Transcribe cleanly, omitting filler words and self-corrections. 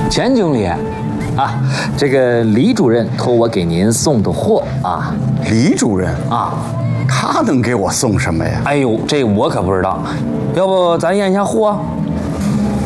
钱经理，这个李主任托我给您送的货啊。 李主任啊， 他能给我送什么呀？ 哎呦，这我可不知道，要不咱验一下货？